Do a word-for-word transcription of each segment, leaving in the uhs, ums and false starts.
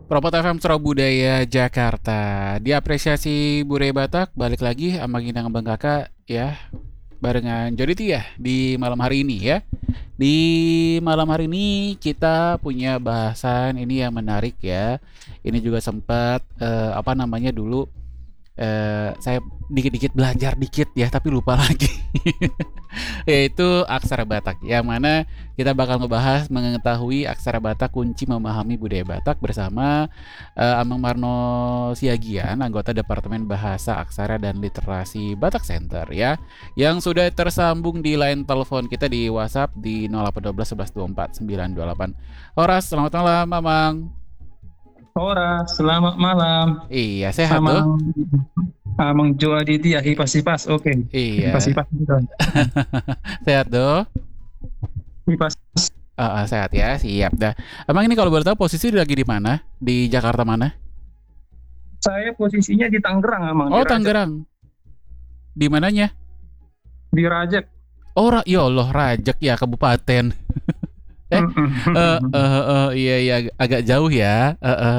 Propot F M Surabudaya Jakarta. Diapresiasi budaya Batak, balik lagi sama Ginang Bang Kakak ya, barengan Jody ya di malam hari ini ya. Di malam hari ini kita punya bahasan ini yang menarik ya. Ini juga sempat eh, apa namanya dulu eh, saya dikit-dikit belajar dikit ya, tapi lupa lagi. Yaitu aksara Batak. Yang mana kita bakal ngebahas mengetahui aksara Batak kunci memahami budaya Batak bersama eh, Amang Marno Siagian, anggota Departemen Bahasa Aksara dan Literasi Batak Center ya, yang sudah tersambung di line telepon kita di WhatsApp di nol delapan satu dua satu satu dua empat sembilan dua delapan. Horas, selamat malam, Mamang. Ora, selamat malam. Iya, sehat tuh. Amang, Amang Jo Aditya, Hipas Hipas, oke. Iya, Hipas Hipas, gitu. sehat tuh. Hipas. Ah, ah, sehat ya, siap dah. Emang ini kalau boleh tahu posisi lagi di mana? Di Jakarta mana? Saya posisinya di Tangerang, Amang. Oh, Di Rajak. Tangerang. Di mananya? Di Rajak. Oh, ra- ya Allah, Rajak ya, kabupaten. Eh, eh, eh, eh, iya iya ag- agak jauh ya. Eh, eh.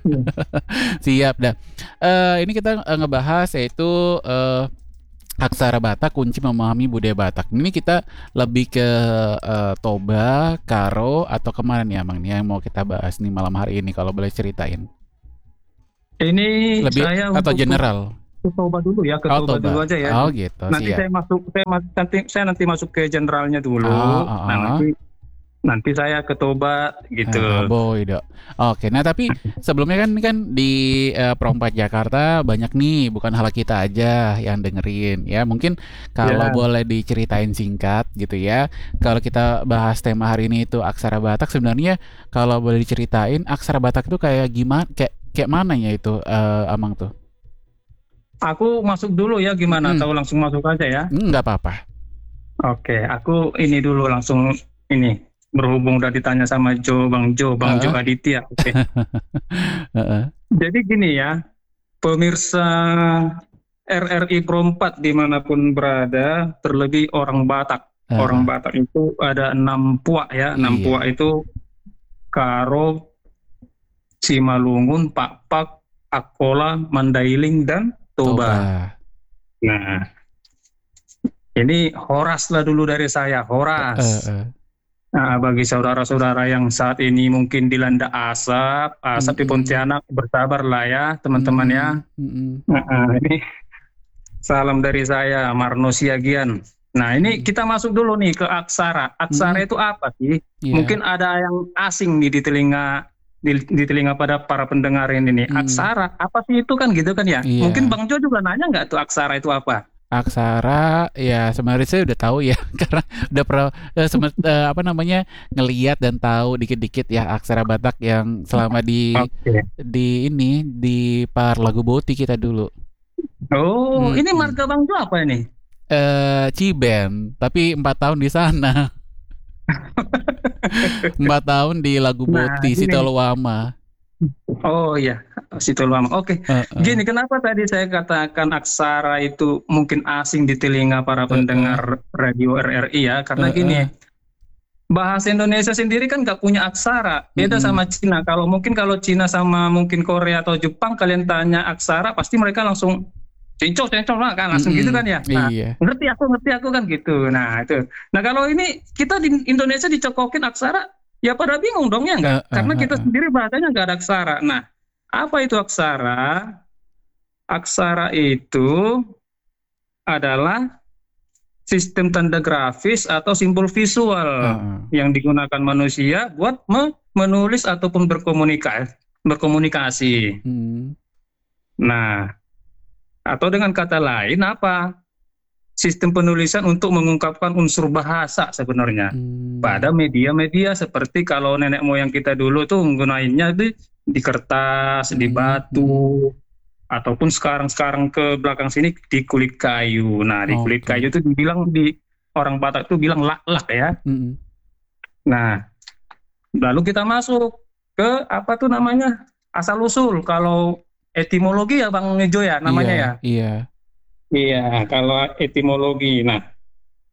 Siap dah. Eh, ini kita eh, ngebahas yaitu eh, aksara Batak kunci memahami budaya Batak. Ini kita lebih ke eh, Toba, Karo atau kemana nih Amang nih yang mau kita bahas nih malam hari ini kalau boleh ceritain. Ini Lebih saya atau untuk general? ke Toba dulu ya, ke Oh, Toba Toba. dulu aja ya. Oh, gitu. Nanti Siap. saya masuk, saya mas- nanti saya nanti masuk ke generalnya dulu. Oh, oh, Nah, oh. nanti nanti saya ke Toba gitu. Ah, boy dok. Oke, nah tapi sebelumnya kan kan di eh, Perompak Jakarta banyak nih, bukan hal kita aja yang dengerin ya. Mungkin kalau Ya. boleh diceritain singkat gitu ya. Kalau kita bahas tema hari ini itu aksara Batak, sebenarnya kalau boleh diceritain aksara Batak itu kayak gimana, kayak kayak mana ya itu eh, Amang tuh? Aku masuk dulu ya, gimana? Hmm. Atau langsung masuk aja ya? Hmm, nggak apa-apa. Oke, aku ini dulu langsung ini berhubung udah ditanya sama Jo, Bang Jo, Bang Jo Heeh. Aditya. Oke. Heeh. Jadi gini ya, pemirsa R R I Perompak dimanapun berada, terlebih orang Batak. Heeh. Orang Batak itu ada enam puak ya, enam Iya. puak itu Karo, Simalungun, Pakpak, Akola, Mandailing, dan Toba. Toba. Nah, ini Horas lah dulu dari saya, Horas. Eh, eh. Nah, bagi saudara-saudara yang saat ini mungkin dilanda asap, asap di Mm-mm. Pontianak, bersabarlah ya teman-teman ya. Mm-mm. Nah, ini salam dari saya, Marno Siagian. Nah, ini kita masuk dulu nih ke aksara. Aksara Mm-mm. itu apa sih? Iya. Mungkin ada yang asing nih di telinga di, di telinga pada para pendengar ini nih. Hmm. Aksara, apa sih itu kan gitu kan ya? Iya. Mungkin Bang Jo juga nanya nggak tuh aksara itu apa? Aksara ya sebenarnya saya udah tahu ya karena udah pernah eh, semet- eh, apa namanya ngeliat dan tahu dikit-dikit ya aksara Batak yang selama di Oke. di ini di Par Lagu Boti kita dulu. Oh, ini Mm-mm. marga Bang Jo apa ini? Eh Ciben, tapi empat tahun di sana. Empat tahun di Lagu Nah, Boti gini. Sitolowama. Oh iya, situ lama. Oke. Eh, eh. Gini, kenapa tadi saya katakan aksara itu mungkin asing di telinga para Eh, pendengar radio R R I ya? Karena Eh, gini, eh. bahasa Indonesia sendiri kan nggak punya aksara. Beda Mm-mm. sama Cina. Kalau mungkin kalau Cina sama mungkin Korea atau Jepang, kalian tanya aksara, pasti mereka langsung cincok cincok lah kan, langsung gitu Mm-mm. kan ya. Nah, Iya. ngerti aku, ngerti aku kan gitu. Nah itu. Nah kalau ini kita di Indonesia dicokokin aksara, ya pada bingung dong ya nggak? Eh, eh, Karena eh, kita eh. sendiri bahasanya nggak ada aksara. Nah, apa itu aksara? Aksara itu adalah sistem tanda grafis atau simbol visual Eh, eh. yang digunakan manusia buat me- menulis ataupun berkomunikasi. berkomunikasi. Hmm. Nah, atau dengan kata lain apa? Sistem penulisan untuk mengungkapkan unsur bahasa sebenarnya Hmm. pada media-media seperti kalau nenek moyang kita dulu tuh menggunakannya di, di kertas, di Hmm. batu, ataupun sekarang-sekarang ke belakang sini di kulit kayu. Nah, di kulit Oke. kayu itu dibilang di orang Batak itu bilang lak-lak ya. Mm-mm. Nah, lalu kita masuk ke apa tuh namanya? Asal usul. Kalau etimologi ya Bang Nejo ya namanya Iya, ya. iya. Iya, kalau etimologi. Nah,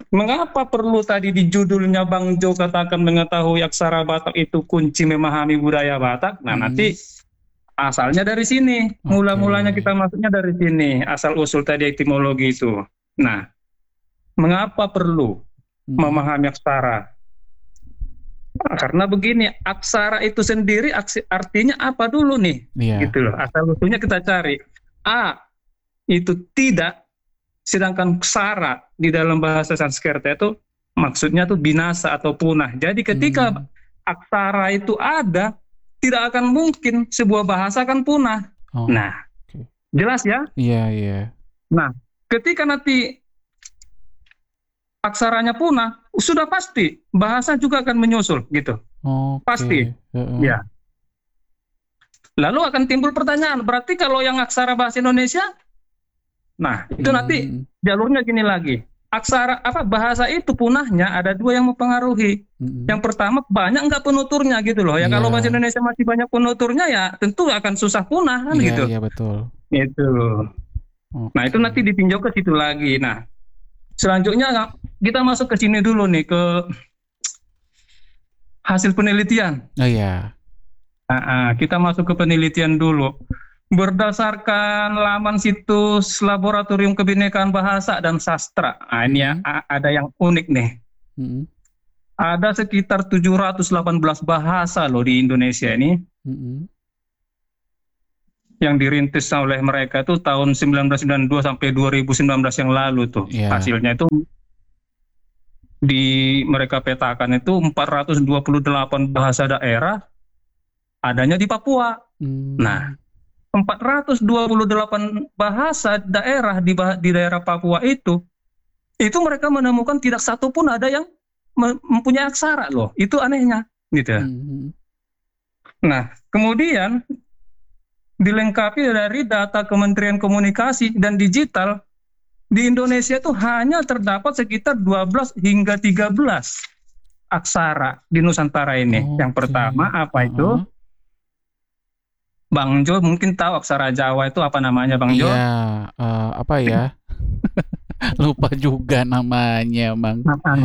Mengapa perlu tadi di judulnya Bang Jo katakan mengetahui aksara Batak itu kunci memahami budaya Batak? Nah, Mm-mm. nanti asalnya dari sini, Oke. mula-mulanya kita masuknya dari sini, asal-usul tadi etimologi itu. Nah, mengapa perlu Mm-mm. memahami aksara? Nah, karena begini, aksara itu sendiri aksi- artinya apa dulu nih? Iya. Gitu loh. Asal-usulnya kita cari. A itu tidak, sedangkan ksara di dalam bahasa Sanskerta itu maksudnya tuh binasa atau punah. Jadi ketika Hmm. aksara itu ada, tidak akan mungkin sebuah bahasa akan punah. Oh, Nah, oke. jelas ya? Iya, iya. Nah, ketika nanti aksaranya punah, sudah pasti bahasa juga akan menyusul gitu. Oke. Pasti. Heeh. Ya. Lalu akan timbul pertanyaan, berarti kalau yang aksara bahasa Indonesia, nah itu nanti Hmm. jalurnya gini lagi. Aksara apa bahasa itu punahnya ada dua yang mempengaruhi. Mm-mm. Yang pertama banyak nggak penuturnya gitu loh. Ya Iya. kalau bahasa Indonesia masih banyak penuturnya ya tentu akan susah punah kan Iya, gitu. iya betul. Itu. Nah itu Oke. nanti ditinjau ke situ lagi. Nah selanjutnya kita masuk ke sini dulu nih ke hasil penelitian. Oh iya. Nah, ah, kita masuk ke penelitian dulu. Berdasarkan laman situs Laboratorium Kebinekaan Bahasa dan Sastra. Nah, ini ya, Mm-mm. a- ada yang unik nih. Mm-mm. Ada sekitar tujuh ratus delapan belas bahasa loh di Indonesia ini Mm-mm. yang dirintis oleh mereka itu tahun sembilan belas sembilan puluh dua sampai dua ribu sembilan belas yang lalu tuh. Iya. Hasilnya itu di mereka petakan itu empat ratus dua puluh delapan bahasa daerah adanya di Papua. Hmm. Nah, empat ratus dua puluh delapan bahasa daerah di, bah- di daerah Papua itu, itu mereka menemukan tidak satu pun ada yang me- mempunyai aksara loh. Itu anehnya, gitu. Mm-mm. Nah, kemudian dilengkapi dari data Kementerian Komunikasi dan Digital, di Indonesia itu hanya terdapat sekitar dua belas hingga tiga belas aksara di Nusantara ini. Yang Oke. pertama apa itu? Uh-uh. Bang Jo mungkin tahu aksara Jawa itu apa namanya, Bang Jo? Iya, eh, apa ya? Lupa juga namanya, Bang.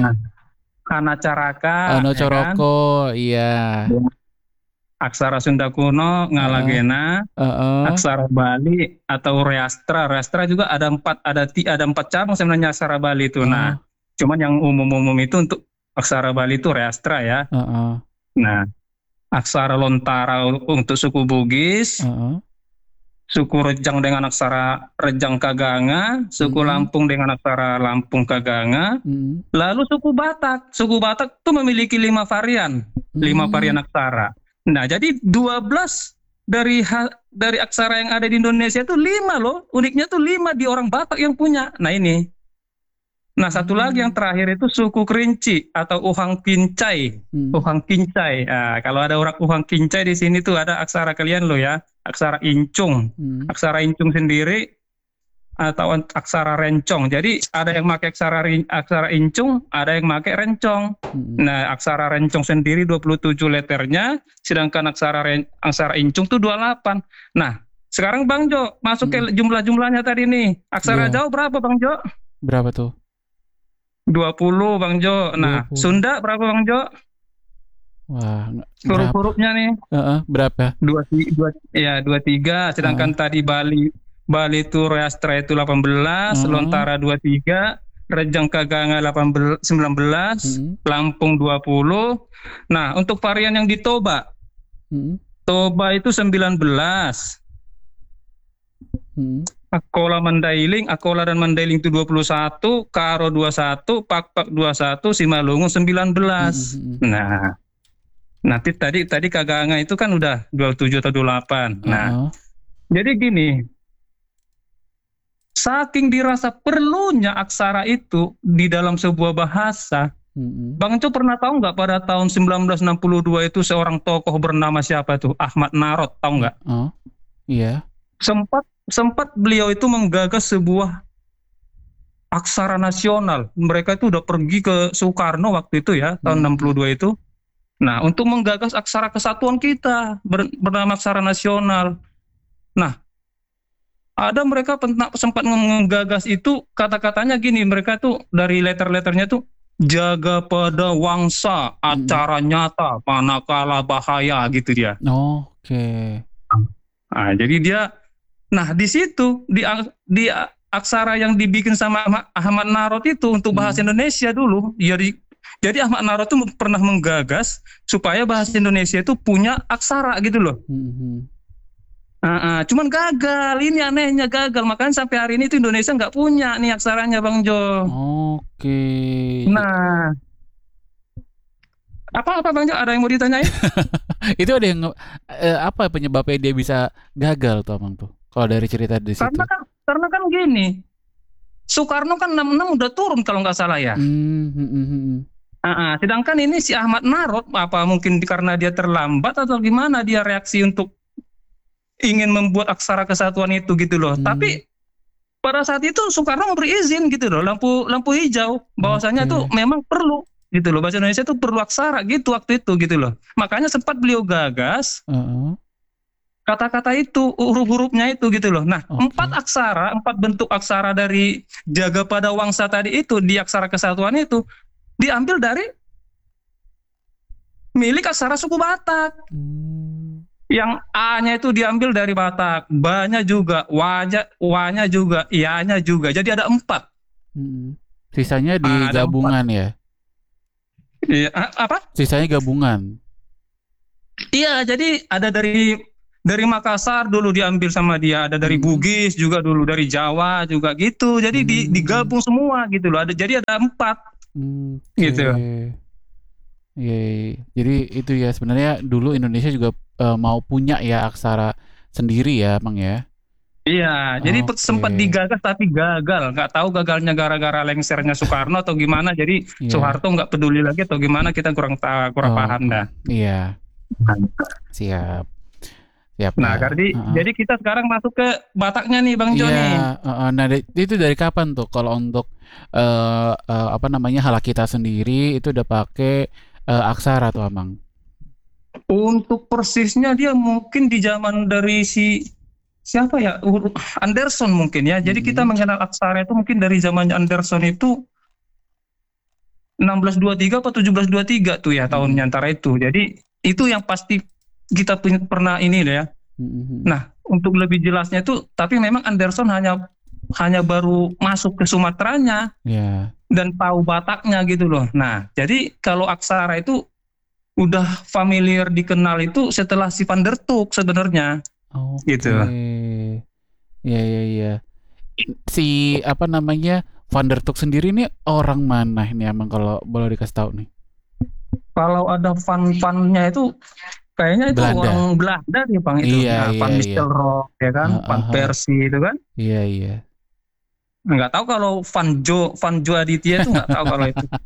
Anacaraka, Ono ya kan? Coroko, iya. Aksara Sunda kuno, Ngalagena, Heeh. aksara Bali atau Reastra. Reastra juga ada empat, ada ti, ada empat cabang sebenarnya aksara Bali itu. Nah, Oh, cuman yang umum-umum itu untuk aksara Bali itu Reastra ya. heeh, Nah, aksara Lontara untuk suku Bugis, heeh. suku Rejang dengan aksara Rejang Kaganga, suku Mhm. Lampung dengan aksara Lampung Kaganga, Mm. lalu suku Batak. Suku Batak itu memiliki lima varian, lima Hmm. varian aksara. Nah, jadi dua belas dari ha- dari aksara yang ada di Indonesia itu lima loh. Uniknya tuh lima di orang Batak yang punya. Nah, ini. Nah, satu lagi yang terakhir itu suku Kerinci atau Uhang Kincai. Hmm. Uhang Kincai. Nah, kalau ada orang Uhang Kincai di sini tuh ada aksara kalian loh ya. Aksara Incung. Hmm. Aksara Incung sendiri atau aksara Rencong. Jadi ada yang pakai aksara rin- aksara Incung, ada yang pakai Rencong. Hmm. Nah, aksara Rencong sendiri dua puluh tujuh letternya, sedangkan aksara ren, aksara Incung tuh dua puluh delapan. Nah, sekarang Bang Jo masuk ke jumlah-jumlahnya tadi nih. Aksara Iya. Jawa berapa Bang Jo? Berapa tuh? dua puluh Bang Jo. Nah, dua puluh. Sunda berapa Bang Jo? Wah, nggak- berapa? Huruf-hurufnya nih Heeh, berapa? dua dua ya dua puluh tiga, sedangkan tadi Bali Bali itu Reastra itu delapan belas, Heeh. Lontara dua puluh tiga, Rejang Kaganga delapan belas, sembilan belas, Hmm. Lampung dua puluh. Nah, untuk varian yang di Toba, Hmm. Toba itu sembilan belas. Hmm. Akola Mandailing, Akola dan Mandailing itu dua puluh satu, Karo dua puluh satu, Pakpak dua puluh satu, Simalungun sembilan belas. Hmm. Nah, nanti tadi tadi Kaganga itu kan udah dua puluh tujuh atau dua puluh delapan. Nah, Heeh. jadi gini, saking dirasa perlunya aksara itu di dalam sebuah bahasa, Hmm. Bang Jo pernah tahu nggak pada tahun sembilan belas enam puluh dua itu seorang tokoh bernama siapa tuh? Ahmad Narot, tahu nggak? Oh, iya. Sempat sempat beliau itu menggagas sebuah aksara nasional. Mereka itu udah pergi ke Soekarno waktu itu ya, tahun Hmm. enam puluh dua itu. Nah, untuk menggagas aksara kesatuan kita ber- bernama aksara nasional. Nah, ada mereka pernah sempat menggagas itu, kata-katanya gini, mereka tuh dari letter-letternya tuh jaga pada wangsa, Mm-mm. acara nyata, manakala bahaya gitu dia. Oke. Nah, jadi dia, nah di situ di a- di a- aksara yang dibikin sama Ahmad, Ahmad Narot itu untuk bahasa Mm. Indonesia dulu, jadi jadi Ahmad Narot tuh pernah menggagas supaya bahasa Indonesia itu punya aksara gitu loh. Mhm. Ah, ah, cuman gagal, ini anehnya gagal, makanya sampai hari ini tuh Indonesia nggak punya nih aksaranya Bang Jo. Oke. Nah, apa-apa Bang Jo, ada yang mau ditanyain? Itu ada yang nge- eh, apa penyebabnya dia bisa gagal tuh Abang tuh? Kalau dari cerita di situ. Karena kan karena kan gini, Soekarno kan enam puluh enam udah turun kalau nggak salah ya. Hmm, hmm, hmm, hmm. Ah, ah, sedangkan ini si Ahmad Narot, apa mungkin di- karena dia terlambat atau gimana dia reaksi untuk ingin membuat aksara kesatuan itu gitu loh. Hmm. Tapi pada saat itu Soekarno memberi izin gitu loh, lampu lampu hijau, bahwasanya Oke. tuh memang perlu gitu loh, bahasa Indonesia tuh perlu aksara gitu waktu itu gitu loh. Makanya sempat beliau gagas Heeh. kata-kata itu, huruf-hurufnya itu gitu loh. Nah, Oke. empat aksara, empat bentuk aksara dari jaga pada wangsa tadi itu di aksara kesatuan itu diambil dari milik aksara suku Batak. Hmm. Yang A-nya itu diambil dari Batak, B-nya juga, W-nya, W-nya juga, I-nya juga. Jadi ada empat. Hmm. Sisanya di Ah, ada gabungan ya? Iya, a- apa? Sisanya gabungan. Iya, jadi ada dari dari Makassar dulu diambil sama dia, ada dari Hmm. Bugis juga dulu, dari Jawa juga gitu. Jadi di, Hmm. digabung semua gitu loh. Ada jadi ada empat Hmm, oke. gitu. Iya, iya. Jadi itu ya sebenarnya dulu Indonesia juga eh, mau punya ya aksara sendiri ya, Bang ya. Iya, jadi Oke. sempat digagas tapi gagal. Nggak tahu gagalnya gara-gara lengsernya Soekarno atau gimana. Jadi Iya. Soeharto nggak peduli lagi atau gimana, kita kurang ta- kurang Oh, paham dah. iya, siap. Siap Nah, dah. jadi Heeh. jadi kita sekarang masuk ke Bataknya nih Bang Iya, Joni. heeh. Nah da- itu dari kapan tuh kalau untuk eh eh, apa namanya Halakita sendiri itu udah pakai eh, aksara tuh, Abang? Untuk persisnya dia mungkin di zaman dari si siapa ya, Ur- Anderson mungkin ya. Jadi kita Mm-mm. mengenal aksara itu mungkin dari zamannya Anderson itu enam belas dua puluh tiga atau tujuh belas dua puluh tiga tuh ya, tahunnya Mm-mm. antara itu. Jadi itu yang pasti kita punya- pernah ini deh ya. Mm-mm. Nah, untuk lebih jelasnya itu, tapi memang Anderson hanya hanya baru masuk ke Sumateranya Ya, dan tahu Bataknya gitu loh. Nah, jadi kalau aksara itu udah familiar dikenal itu setelah si Van der Toek sebenarnya oke. gitu. Iya, iya, iya. Si apa namanya Van der Toek sendiri nih orang mana ini, Abang, kalau boleh dikasih tahu nih? Kalau ada Van-Vannya itu kayaknya itu Belanda. orang Belanda nih Bang itu. Iya, Nah, iya, Van iya. Nistelrooy ya kan, Ah, Van ah, ah. Persie itu kan. Iya, iya. Nggak tahu kalau Van Jo, Van Jo Aditya itu nggak tahu kalau itu.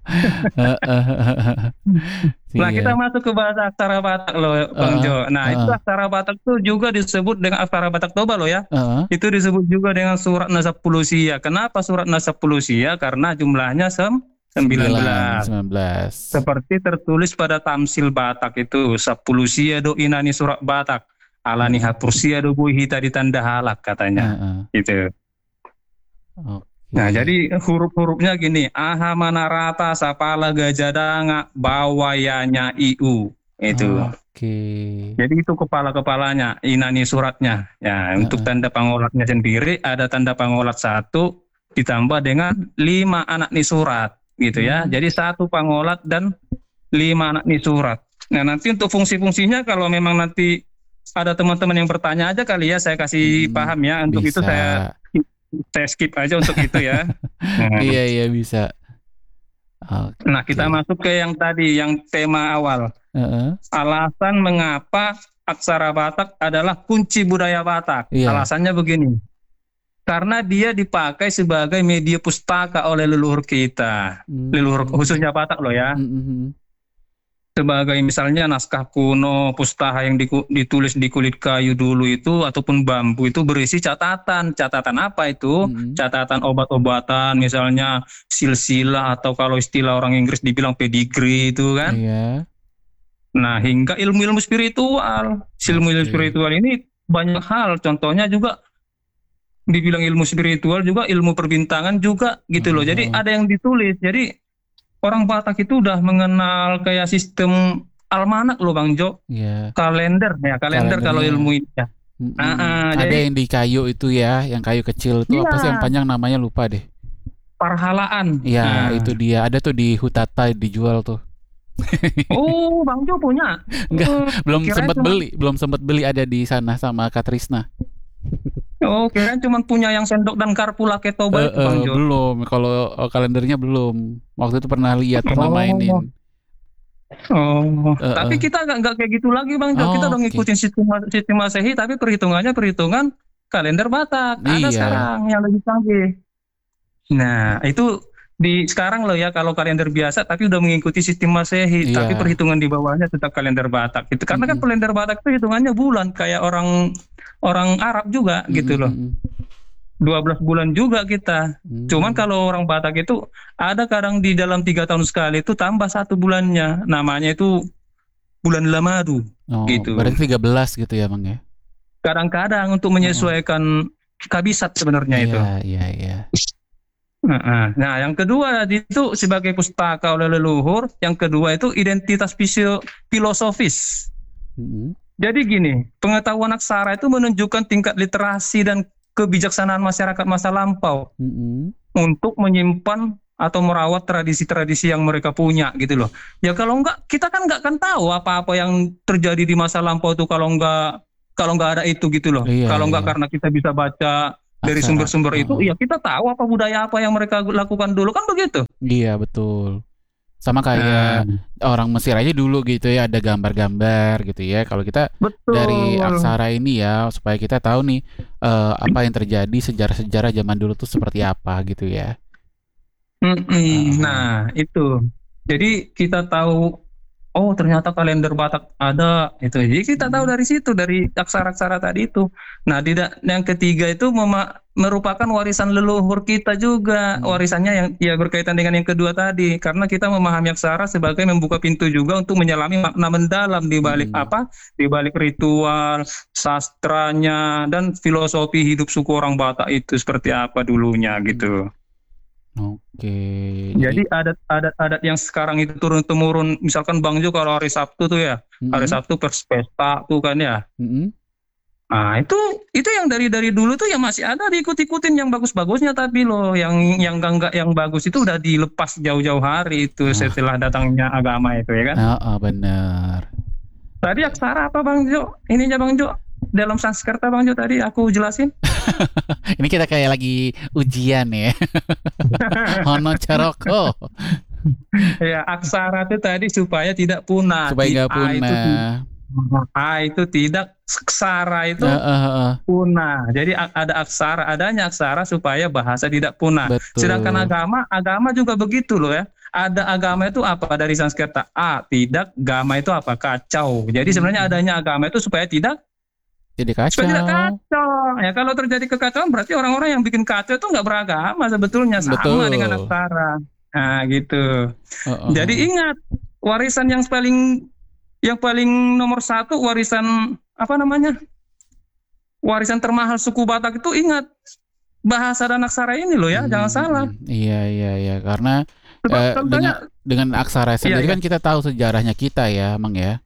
Nah, kita Siap. masuk ke bahasa aksara Batak loh Bang Heeh, Jo. Nah, itu heeh, aksara Batak itu juga disebut dengan aksara Batak Toba loh ya. heeh. Itu disebut juga dengan surat Nasab Pulusia. Kenapa surat Nasab Pulusia? Karena jumlahnya sem sembilan belas. sembilan belas. Seperti tertulis pada Tamsil Batak itu, Sapulusia do inani surat Batak, alani Heeh. hapursia do buihita di tanda halak katanya. Heeh. Gitu. Oke. Nah, jadi huruf-hurufnya gini, aha manarata sapala gajadanga bawayanya iu. Itu. Oke. Jadi itu kepala-kepalanya, inani suratnya. Ya, untuk Heeh. tanda pangolatnya sendiri ada tanda pangolat satu ditambah dengan lima anak nih surat, gitu ya. Hmm. Jadi satu pangolat dan lima anak nih surat. Nah, nanti untuk fungsi-fungsinya kalau memang nanti ada teman-teman yang bertanya aja kali ya, saya kasih Hmm, paham ya. Untuk itu bisa. saya saya skip aja untuk itu ya. Nah, Iya, iya bisa. Oke. nah, kita masuk ke yang tadi, yang tema awal. Heeh. Alasan mengapa aksara Batak adalah kunci budaya Batak. Iya. Alasannya begini. Karena dia dipakai sebagai media pustaka oleh leluhur kita. Hmm. Leluhur khususnya Batak loh ya. Mm-mm. Sebagai misalnya naskah kuno, pustaha yang diku- ditulis di kulit kayu dulu itu ataupun bambu itu berisi catatan. Catatan apa itu? Mm-mm. Catatan obat-obatan, misalnya silsilah atau kalau istilah orang Inggris dibilang pedigree itu kan. Iya. Nah, hingga ilmu-ilmu spiritual. Ilmu-ilmu Oke. spiritual ini banyak hal. Contohnya juga dibilang ilmu spiritual juga, ilmu perbintangan juga gitu loh. Jadi Oh, ada yang ditulis. Jadi orang Batak itu udah mengenal kayak sistem almanak loh Bang Jo. iya. Kalender ya, kalender kalau Kalendernya. ilmu ini ya. Ah, Mm-mm. ah, Ada jadi yang di kayu itu ya, yang kayu kecil itu apa sih yang iya, panjang namanya lupa deh. parhalaan. Ya, Nah. itu dia. Ada tuh di Hutata dijual tuh. Oh, Bang Jo punya. Enggak, Oh, belum kirain sempat cuma beli, belum sempat beli ada di sana sama Katrisna. oh, kirain cuma punya yang sendok dan karpu Laketoba Eh, itu eh, Bang Jo. belum. Kalau eh, kalendernya belum. Waktu itu pernah lihat, pernah Oh, mainin. oh. Eh, Tapi eh. kita nggak nggak kayak gitu lagi Bang Jo. Kita Oh, udah oke. ngikutin sistem sistem Masehi, tapi perhitungannya perhitungan kalender Batak. Ada Iya. sekarang yang lebih canggih. Nah, itu di sekarang loh ya kalau kalender biasa tapi udah mengikuti sistem Masehi, tapi Iya. perhitungan di bawahnya tetap kalender Batak. Itu karena kan Mm-mm. kalender Batak itu hitungannya bulan kayak orang orang Arab juga gitu Mm-mm, loh. mm-mm. dua belas bulan juga kita. Cuman Mm. kalau orang Batak itu ada kadang di dalam tiga tahun sekali itu tambah satu bulannya. Namanya itu bulan Lamadu Oh, gitu. berarti tiga belas gitu ya, Bang ya? Kadang-kadang untuk Heeh. menyesuaikan kabisat sebenarnya itu. Iya, iya, iya. Nah, nah, yang kedua itu sebagai pustaka oleh leluhur, yang kedua itu identitas fisio- filosofis. Mm-mm. Jadi gini, pengetahuan aksara itu menunjukkan tingkat literasi dan kebijaksanaan masyarakat masa lampau Mm-mm. untuk menyimpan atau merawat tradisi-tradisi yang mereka punya gitu loh. Ya kalau enggak, kita kan enggak akan tahu apa-apa yang terjadi di masa lampau itu kalau enggak kalau enggak ada itu gitu loh. Iya, Kalau enggak iya. karena kita bisa baca dari Aksara. sumber-sumber itu, Heeh. ya kita tahu apa budaya apa yang mereka lakukan dulu kan begitu. Iya, betul. Sama Nah, kayak orang Mesir aja dulu gitu ya, ada gambar-gambar gitu ya. Kalau kita dari betul. aksara ini ya, supaya kita tahu nih eh, apa yang terjadi, sejarah-sejarah zaman dulu tuh seperti apa gitu ya. Mm-mm. Heeh. Nah, itu. Jadi kita tahu, oh ternyata kalender Batak ada itu. Jadi kita tahu Mm-mm. dari situ, dari aksara-aksara tadi itu. Nah, di da- yang ketiga itu mema- merupakan warisan leluhur kita juga. Mm. Warisannya yang ya berkaitan dengan yang kedua tadi. Karena kita memahami aksara sebagai membuka pintu juga untuk menyelami makna mendalam di balik Mm-mm. apa? Di balik ritual, sastranya, dan filosofi hidup suku orang Batak itu seperti apa dulunya Mm. gitu. Oke, jadi Jadi adat-adat-adat yang sekarang itu turun temurun, misalkan Bang Jo kalau hari Sabtu tuh ya, hari mm-mm. Sabtu pers pesta tuh kan ya. Mm-mm. Nah itu itu yang dari dari dulu tuh ya masih ada diikut-ikutin yang bagus-bagusnya tapi loh yang yang enggak yang bagus itu udah dilepas jauh-jauh hari itu Ah, setelah datangnya agama itu ya kan. ah, ah, bener. Tadi aksara apa Bang Jo? Ininya Bang Jo dalam Sanskerta Bang Jo tadi aku jelasin. Ini kita kayak lagi ujian ya. Hono Caroko Ya aksara itu tadi supaya tidak punah. supaya Ti- nggak A itu ti- punah. A itu tidak, aksara itu Ah, ah, ah. punah. Jadi a- ada aksara, adanya aksara supaya bahasa tidak punah. Sedangkan Betul. agama, agama juga begitu loh ya. Ada agama itu apa dari Sanskerta? A, tidak, gama itu apa? Kacau. Jadi sebenarnya Mm-mm. adanya agama itu supaya tidak Jadi supaya tidak kacau. kacau. Ya kalau terjadi kekacauan berarti orang-orang yang bikin kacau itu nggak beragama sebetulnya sama dengan Betul. aksara. Nah gitu. Ah, ah, Jadi ah. ingat warisan yang paling yang paling nomor satu warisan apa namanya? Warisan termahal suku Batak itu ingat bahasa dan aksara ini loh ya, jangan salah. Hmm, iya, iya, iya. Karena Sebab eh, dengan contohnya, dengan aksara iya sendiri iya, kan kita tahu sejarahnya kita ya, Mang ya.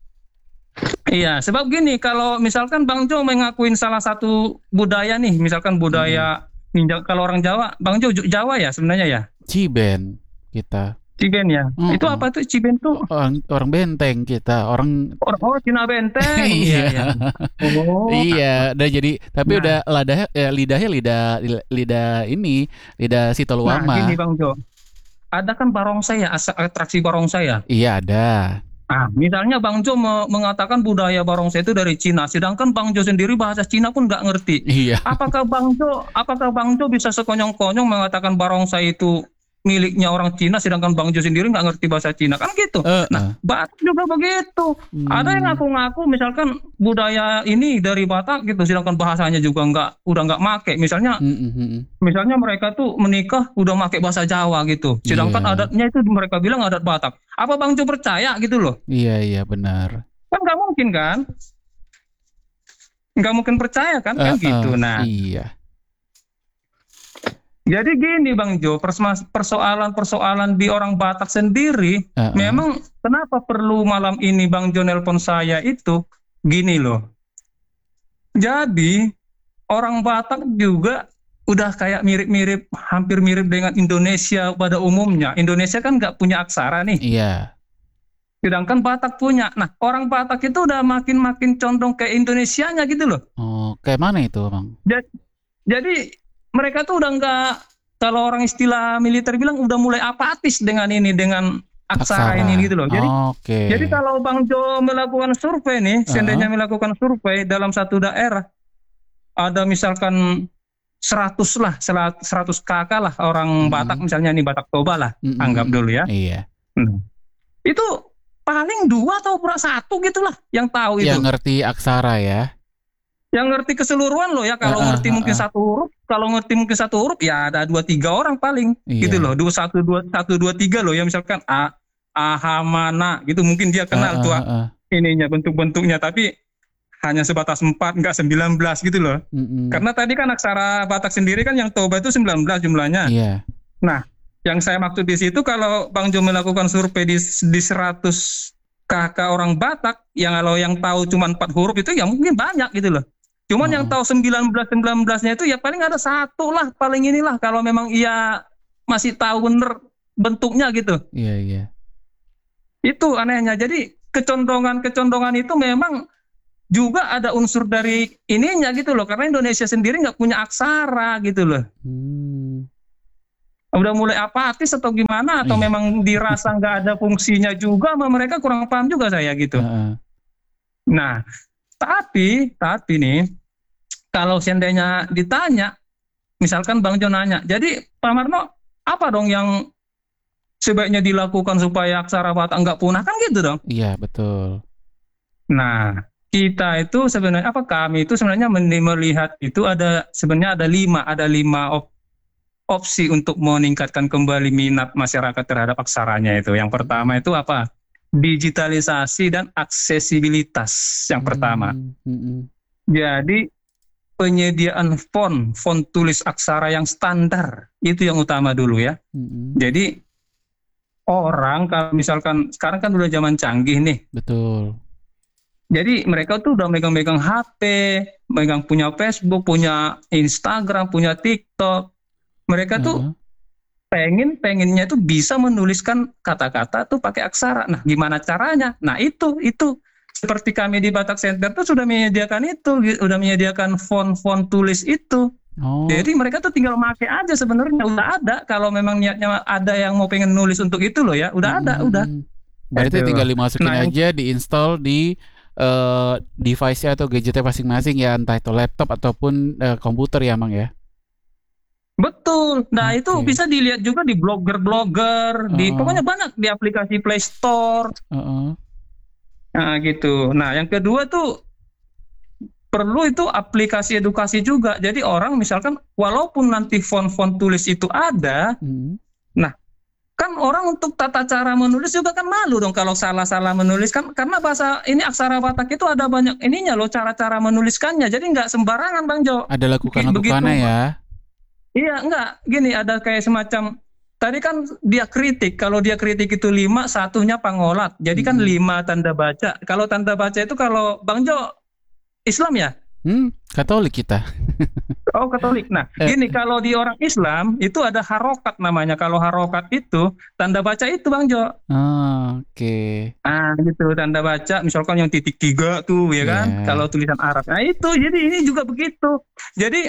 iya. Sebab gini, kalau misalkan Bang Jo mengakuin salah satu budaya nih, misalkan Mm-mm. budaya ninja, kalau orang Jawa, Bang Jo Ju- Jawa ya sebenarnya ya, Ciben kita. Ciben ya. Itu Heeh. apa tuh Ciben tuh? Orang orang benteng kita, orang Oh, oh Cina Benteng, iya iya. iya. Oh, Iya, udah jadi tapi nah, udah ladahnya eh, lidahnya lidah lidah ini, lidah nah gini Sitoluama. Bang Jo, ada kan barongsai ya, asa- atraksi barongsai ya. Iya ada. Ah, misalnya Bang Jo me- mengatakan budaya barongsai itu dari Cina, sedangkan Bang Jo sendiri bahasa Cina pun nggak ngerti. Iya. Apakah Bang Jo, apakah Bang Jo bisa sekonyong-konyong mengatakan barongsai itu miliknya orang Cina, sedangkan Bang Jo sendiri nggak ngerti bahasa Cina, kan gitu. Nah, Heeh. Batak juga begitu. Ada yang Hmm. ngaku-ngaku misalkan budaya ini dari Batak gitu, sedangkan bahasanya juga nggak, udah nggak make. Misalnya, Mm-mm, mm-mm. misalnya mereka tuh menikah udah make bahasa Jawa gitu, sedangkan Iya. adatnya itu mereka bilang adat Batak. Apa Bang Jo percaya gitu loh? Iya, iya benar. Kan nggak mungkin kan? Nggak mungkin percaya kan? Kan Heeh. gitu. Nah, Iya. Jadi gini Bang Jo, persma- persoalan-persoalan di orang Batak sendiri, Heeh. memang kenapa perlu malam ini Bang Jo nelpon saya itu, gini loh. Jadi orang Batak juga udah kayak mirip-mirip, hampir mirip dengan Indonesia pada umumnya. Indonesia kan nggak punya aksara nih, Iya. sedangkan Batak punya. Nah, orang Batak itu udah makin-makin condong ke Indonesianya gitu loh. Oh, kayak mana itu, Bang? Ja- Jadi mereka tuh udah nggak, kalau orang istilah militer bilang udah mulai apatis dengan ini, dengan aksara Aksara. ini gitu loh. Jadi Oke. jadi kalau Bang Jo melakukan survei nih, Heeh. seandainya melakukan survei dalam satu daerah, ada misalkan seratus lah, seratus kakak lah orang Mm-mm. Batak, misalnya nih Batak Toba lah, Mm-mm. anggap dulu ya. Iya. Hmm. Itu paling dua atau pura satu gitulah yang tahu itu. Yang ngerti aksara ya. Yang ngerti keseluruhan loh ya. Kalau Heeh, ngerti mungkin heeh. satu huruf, kalau ngerti mungkin satu huruf ya ada dua tiga orang paling Iya. gitu loh. Dua satu dua satu dua tiga loh ya, misalkan a ahamana gitu, mungkin dia kenal Heeh, tuh heeh. ininya, bentuk-bentuknya, tapi hanya sebatas empat, enggak sembilan belas gitu loh. Mm-mm. Karena tadi kan aksara Batak sendiri kan yang Toba itu sembilan belas jumlahnya. Iya. Nah, yang saya maksud di situ, kalau Bang Jo melakukan survei di, di seratus kakak orang Batak, yang kalau yang tahu cuma empat huruf itu ya mungkin banyak gitu loh. Cuman yang Oh. tahu sembilan belas sembilan belas-nya itu ya paling ada satu lah, paling inilah, kalau memang ia masih tahu bener bentuknya gitu. Iya, iya. Itu anehnya. Jadi kecondongan-kecondongan itu memang juga ada unsur dari ininya gitu loh, karena Indonesia sendiri nggak punya aksara gitu loh. Hmm. Udah mulai apatis atau gimana, atau Iya. memang dirasa nggak ada fungsinya juga sama mereka, kurang paham juga saya gitu. Heeh. Nah, tapi tapi nih, kalau seandainya ditanya, misalkan Bang Jo nanya, jadi Pak Marno apa dong yang sebaiknya dilakukan supaya aksara Batak nggak punah, kan gitu dong. Iya, betul. Nah, kita itu sebenarnya apa, kami itu sebenarnya melihat itu ada sebenarnya ada lima ada lima op, opsi untuk meningkatkan kembali minat masyarakat terhadap aksaranya itu. Yang pertama itu apa? Digitalisasi dan aksesibilitas yang pertama. Mm-mm. Jadi penyediaan font, font tulis aksara yang standar itu yang utama dulu ya. Mm-mm. Jadi orang kalau misalkan sekarang kan udah zaman canggih nih. Betul. Jadi mereka tuh udah megang-megang H P, megang punya Facebook, punya Instagram, punya TikTok. Mereka tuh Heeh. pengen pengennya tuh bisa menuliskan kata-kata tuh pakai aksara. Nah, gimana caranya? Nah, itu itu seperti kami di Batak Center tuh sudah menyediakan itu, sudah menyediakan font-font tulis itu. Oh. Jadi mereka tuh tinggal pakai aja, sebenarnya udah ada. Kalau memang niatnya ada yang mau pengen nulis untuk itu loh ya, udah ada, Mm-mm. udah. Berarti Gitu. tinggal dimasukin Nah, yang- aja, diinstal di eh, device-nya atau gadgetnya masing-masing ya, entah itu laptop ataupun eh, komputer ya, Mang ya. Betul. Nah, Oke. itu bisa dilihat juga di blogger-blogger, di Heeh. pokoknya banyak di aplikasi Play Store. Heeh. Nah, gitu. Nah, yang kedua tuh perlu itu aplikasi edukasi juga. Jadi orang misalkan walaupun nanti font-font tulis itu ada, Mm. kan orang untuk tata cara menulis juga kan malu dong kalau salah-salah menulis kan, karena bahasa ini aksara Batak itu ada banyak ininya loh, cara-cara menuliskannya. Jadi nggak sembarangan Bang Jo. Ada lakukan-lakukannya Begitu. ya. Iya, enggak. Gini, ada kayak semacam, tadi kan dia kritik. Kalau dia kritik itu lima, satunya pangolat. Jadi kan Mm-mm. lima tanda baca. Kalau tanda baca itu kalau Bang Jo Islam ya? Hmm, Katolik kita. Oh, Katolik. Nah, Eh. gini, kalau di orang Islam itu ada harokat namanya. Kalau harokat itu tanda baca itu Bang Jo. Ah, oke. Ah, gitu, tanda baca. Misalkan yang titik tiga tuh, ya kan? Iya. Kalau tulisan Arab. Nah, itu. Jadi ini juga begitu. Jadi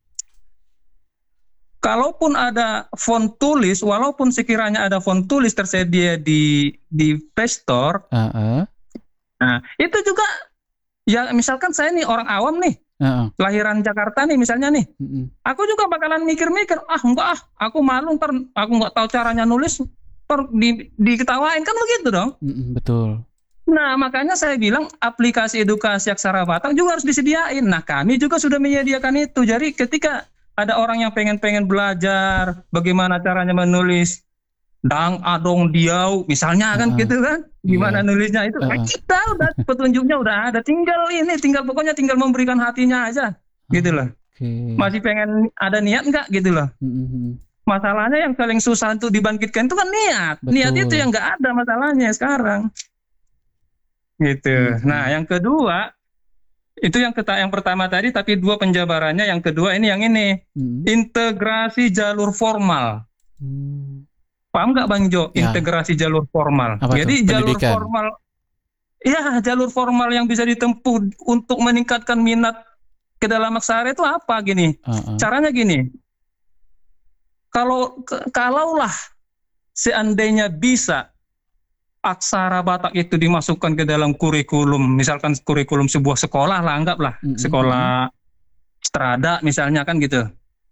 kalaupun ada font tulis, walaupun sekiranya ada font tulis tersedia di di Play Store, Heeh. nah itu juga ya, misalkan saya nih orang awam nih, Heeh. lahiran Jakarta nih misalnya nih, Mm-mm. aku juga bakalan mikir-mikir, ah enggak ah, aku malu ntar aku nggak tahu caranya nulis, ntar di, diketawain kan begitu dong. Mm-mm, betul. Nah, makanya saya bilang aplikasi edukasi aksara Batak juga harus disediain. Nah, kami juga sudah menyediakan itu. Jadi ketika ada orang yang pengen-pengen belajar bagaimana caranya menulis dang adong diau misalnya kan, Uh-uh. gitu kan, gimana Iya. nulisnya itu, nah, Uh-uh. kita udah petunjuknya udah ada, tinggal ini tinggal pokoknya tinggal memberikan hatinya aja, gitu loh. Oke. Masih pengen ada niat nggak gitu loh. Mhm. Masalahnya yang paling susah untuk dibangkitkan itu kan niat. Niat itu Betul. yang nggak ada masalahnya sekarang. Gitu. Nah, Mhm. yang kedua, itu yang keta yang pertama tadi, tapi dua penjabarannya. Yang kedua ini yang ini, Mhm. integrasi jalur formal. Mmm. Paham nggak Bang Jo, Ya. integrasi jalur formal? Apa tuh? Jadi jalur Pendidikan? formal, ya jalur formal yang bisa ditempuh untuk meningkatkan minat ke dalam aksara itu apa gini? Heeh. Caranya gini, kalau kalaulah seandainya bisa aksara Batak itu dimasukkan ke dalam kurikulum, misalkan kurikulum sebuah sekolah lah, anggaplah Mhm mhm. sekolah Strada misalnya kan gitu.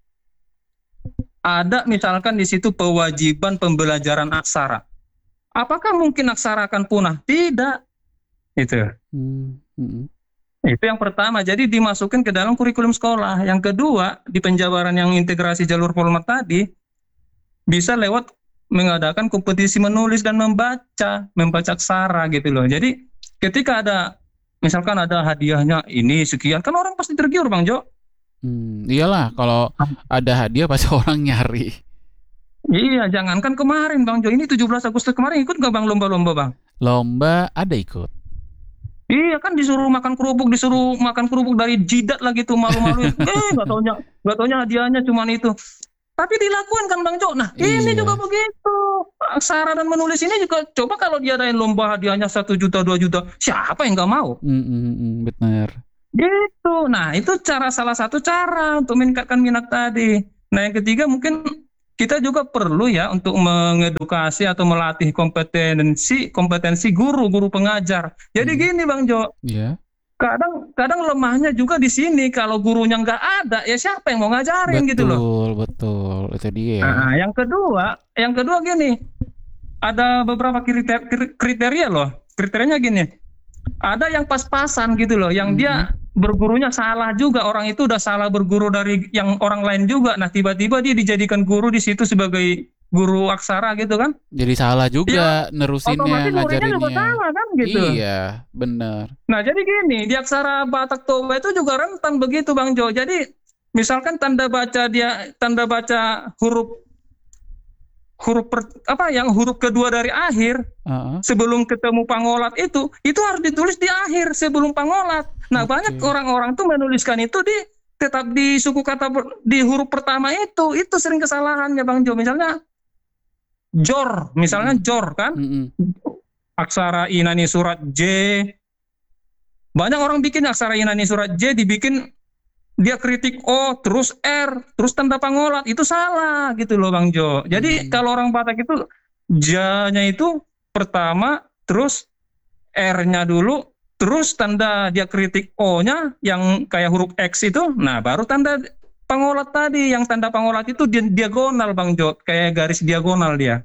Ada misalkan di situ kewajiban pembelajaran aksara. Apakah mungkin aksara akan punah? Tidak. Itu. Mmm, mhm. Itu yang pertama. Jadi dimasukin ke dalam kurikulum sekolah. Yang kedua, di penjabaran yang integrasi jalur format tadi, bisa lewat mengadakan kompetisi menulis dan membaca, membaca aksara gitu loh. Jadi ketika ada, misalkan ada hadiahnya ini sekian, kan orang pasti tergiur Bang Jo. Mmm, iyalah kalau ada hadiah pasti orang nyari. Iya, jangankan kemarin Bang Jo, ini tujuh belas Agustus kemarin ikut nggak Bang lomba-lomba Bang? Lomba ada ikut. Iya kan disuruh makan kerupuk, disuruh makan kerupuk dari jidat lagi tuh malu-maluin. Eh nggak taunya, nggak taunya hadiahnya cuman itu. Tapi dilakukan kan Bang Jo. Nah ini juga Iya. begitu. Aksara dan menulis ini juga coba kalau diadain lomba hadiahnya satu juta, dua juta, siapa yang nggak mau? Mhm mhm, bener. Gitu. Nah itu cara salah satu cara untuk meningkatkan minat tadi. Nah yang ketiga mungkin kita juga perlu ya untuk mengedukasi atau melatih kompetensi kompetensi guru guru pengajar. Jadi Mhm. gini Bang Jo, Iya. kadang kadang lemahnya juga di sini, kalau gurunya nggak ada ya siapa yang mau ngajarin gitu loh. Betul betul, itu dia. Nah, yang kedua, yang kedua gini, ada beberapa kriter- kri- kriteria loh. Kriterianya gini, ada yang pas-pasan gitu loh, yang Mhm. dia bergurunya salah juga, orang itu udah salah berguru dari yang orang lain juga. Nah, tiba-tiba dia dijadikan guru di situ sebagai guru aksara gitu kan. Jadi salah Ya, juga nerusinnya, otomatis muridnya juga ngajarinnya. salah kan gitu. Iya, bener. Nah, jadi gini, di aksara Batak Toba itu juga rentan begitu Bang Jo. Jadi misalkan tanda baca dia tanda baca huruf huruf per, apa yang huruf kedua dari akhir Heeh. sebelum ketemu pangolat itu itu harus ditulis di akhir sebelum pangolat. Nah, banyak Oke. orang-orang tuh menuliskan itu di tetap di suku kata di huruf pertama itu. Itu sering kesalahannya Bang Jo. Misalnya jor, misalnya Mhm. jor kan? Mhm. Aksara inani surat J. Banyak orang bikin aksara inani surat J dibikin dia kritik O, terus R, terus tanda pangolat, itu salah gitu loh Bang Jo. Jadi Mmm. kalau orang Batak itu J-nya itu pertama, terus R-nya dulu, terus tanda dia kritik O-nya yang kayak huruf X itu, nah baru tanda pangolat tadi, yang tanda pangolat itu di- diagonal Bang Jo, kayak garis diagonal dia.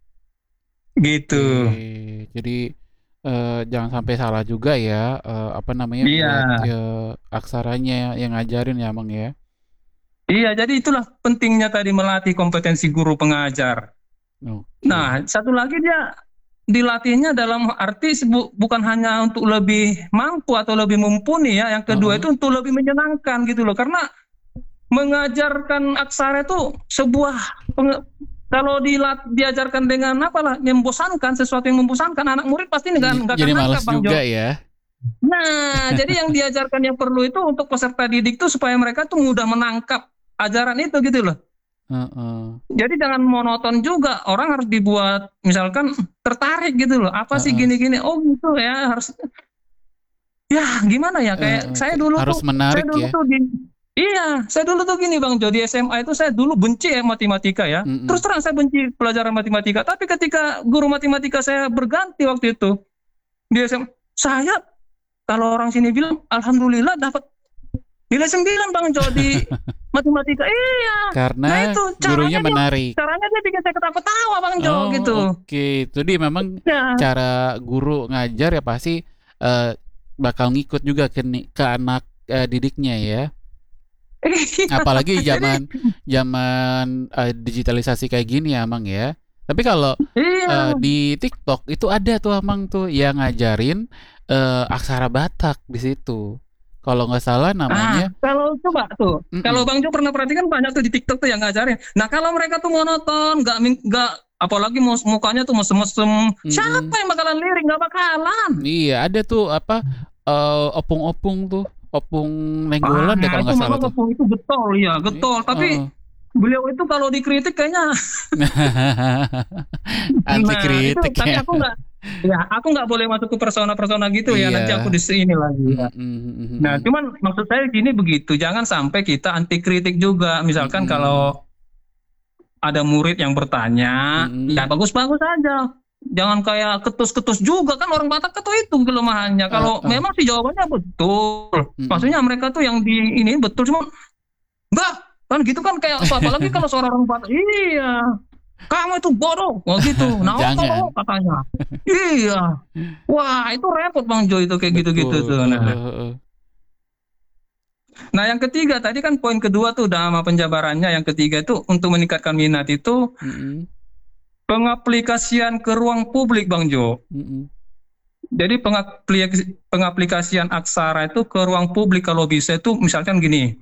Gitu. Oke. Jadi eh, jangan sampai salah juga ya, eh, apa namanya Iya. buat eh, aksaranya yang ngajarin ya, Bang ya. Iya, jadi itulah pentingnya tadi melatih kompetensi guru pengajar. Oke. Nah, satu lagi dia dilatihnya dalam arti sebu- bukan hanya untuk lebih mampu atau lebih mumpuni ya. Yang kedua Heeh. itu untuk lebih menyenangkan gitu loh. Karena mengajarkan aksara itu sebuah penge- kalau dilat, diajarkan dengan apalah membosankan, sesuatu yang membosankan, anak murid pasti nggak nggak Jadi akan males nangkap Bang Jo. juga ya. Nah, jadi yang diajarkan yang perlu itu untuk peserta didik tuh supaya mereka tuh mudah menangkap ajaran itu gitu loh. Heeh. Jadi jangan monoton juga, orang harus dibuat misalkan tertarik gitu loh. Apa sih Heeh. gini-gini? Oh gitu ya, harus ya gimana ya? Kayak Heeh. saya dulu Harus tuh, saya menarik dulu ya. tuh di iya, saya dulu tuh gini Bang Jo, di S M A itu saya dulu benci ya matematika ya. Terus Mm-mm. terang saya benci pelajaran matematika, tapi ketika guru matematika saya berganti waktu itu di S M A, saya kalau orang sini bilang alhamdulillah dapat nilai sembilan Bang Jo di matematika. Iya. Nah Karena itu gurunya caranya dia menarik. caranya dia bikin saya ketawa-tawa Bang Jo Oh, gitu. oke. Jadi memang Ya. cara guru ngajar ya pasti eh, bakal ngikut juga ke, ni- ke anak eh, didiknya ya. Apalagi Jadi zaman zaman eh, digitalisasi kayak gini ya, Mang ya. Tapi kalau eh, iya. di TikTok itu ada tuh Amang tuh yang ngajarin eh, aksara Batak di situ. Kalau nggak salah Ah, namanya. kalau coba tuh, kalau Mm-mm. Bang Jo pernah perhatikan banyak tuh di TikTok tuh yang ngajarin. Nah, kalau mereka tuh monoton, nggak min- nggak apalagi mus- mukanya tuh mesem-mesem, siapa Mm-mm. yang bakalan lirik? Nggak bakalan. Iya, ada tuh apa eh, opung-opung tuh, opung Nenggolan deh Ah, kalau itu nggak salah memang tuh. betul itu getol ya, I- getol. Tapi Heeh. beliau itu kalau dikritik kayaknya, Anti nah itu kritik tapi ya. aku nggak, ya aku nggak boleh masuk ke persona-persona gitu ya. Nanti aku Iya. di sini lagi ya. Nah, Mm-mm. cuman maksud saya gini begitu, jangan sampai kita anti kritik juga. Misalkan Mm-mm. kalau ada murid yang bertanya, ya Mm-mm. bagus-bagus aja. Jangan kayak ketus-ketus juga kan orang Batak itu itu kelemahannya. Eh, Kalau eh. memang sih jawabannya betul, Mm-mm. maksudnya mereka tuh yang di ini betul, cuma enggak kan gitu kan kayak apalagi kalau seorang orang Batak, iya kamu itu bodoh, wah gitu. Nah, oh Jangan. katanya, iya, wah itu repot Bang Jo itu kayak gitu-gitu Betul. tuh. Eh, Nah, eh, eh. nah yang ketiga tadi kan poin kedua tuh udah sama penjabarannya. Yang ketiga itu untuk meningkatkan minat itu Mm-mm. pengaplikasian ke ruang publik Bang Jo. Mm-mm. Jadi pengaplikasi, pengaplikasian aksara itu ke ruang publik kalau bisa itu misalkan gini,